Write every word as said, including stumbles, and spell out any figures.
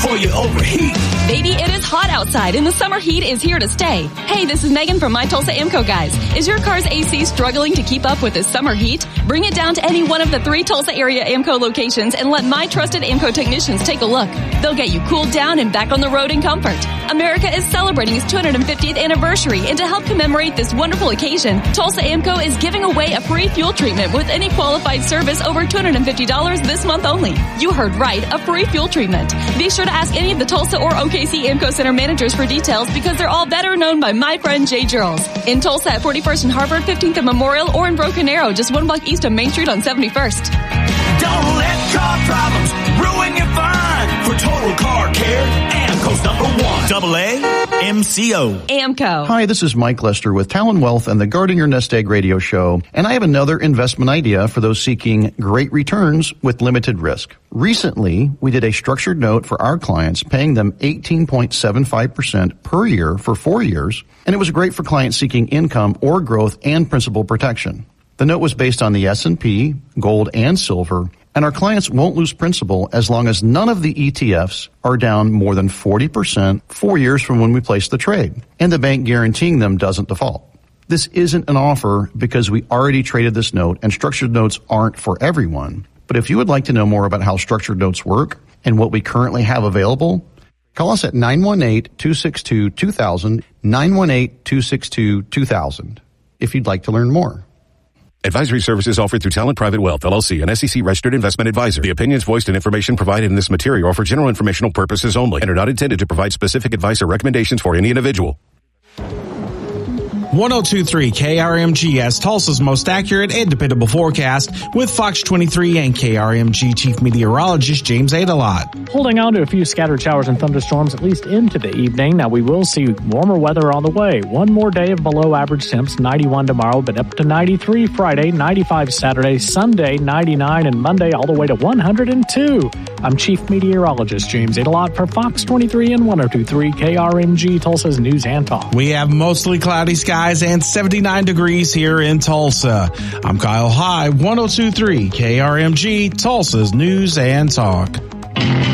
before you overheat. Baby, it is hot outside and the summer heat is here to stay. Hey, this is Megan from My Tulsa Amco guys. Is your car's A C struggling to keep up with the summer heat? Bring it down to any one of the three Tulsa area Amco locations and let my trusted Amco technicians take a look. They'll get you cooled down and back on the road in comfort. America is celebrating its two hundred fiftieth anniversary, and to help commemorate this wonderful occasion, Tulsa Amco is giving away a free fuel treatment with any qualified service over two hundred fifty dollars this month only. You heard right, a free fuel treatment. Be sure to ask any of the Tulsa or O K C Amco Center managers for details because they're all better known by my friend Jay Girls. In Tulsa at forty-first and Harvard, fifteenth and Memorial, or in Broken Arrow, just one block east of Main Street on seventy-first. Don't let car problems ruin your fun. For total car care, Amco's number one. Double A M C O. Amco. Hi, this is Mike Lester with Talon Wealth and the Guarding Your Nest Egg radio show, and I have another investment idea for those seeking great returns with limited risk. Recently, we did a structured note for our clients, paying them eighteen point seven five percent per year for four years, and it was great for clients seeking income or growth and principal protection. The note was based on the S and P, gold, and silver, and our clients won't lose principal as long as none of the E T Fs are down more than forty percent four years from when we placed the trade, and the bank guaranteeing them doesn't default. This isn't an offer because we already traded this note, and structured notes aren't for everyone. But if you would like to know more about how structured notes work and what we currently have available, call us at nine one eight, two six two, two thousand, nine one eight, two six two, two thousand if you'd like to learn more. Advisory services offered through Talent Private Wealth, L L C, an S E C-registered investment advisor. The opinions voiced and information provided in this material are for general informational purposes only and are not intended to provide specific advice or recommendations for any individual. one oh two point three K R M G has Tulsa's most accurate and dependable forecast with Fox twenty-three and K R M G Chief Meteorologist James Adelot. Holding on to a few scattered showers and thunderstorms at least into the evening. Now we will see warmer weather on the way. One more day of below average temps, ninety-one tomorrow, but up to ninety-three Friday, ninety-five Saturday, Sunday, ninety-nine, and Monday all the way to one hundred two. I'm Chief Meteorologist James Adelot for Fox twenty-three and one oh two point three K R M G, Tulsa's News and Talk. We have mostly cloudy skies and seventy-nine degrees here in Tulsa. I'm Kyle High, one oh two point three K R M G, Tulsa's News and Talk.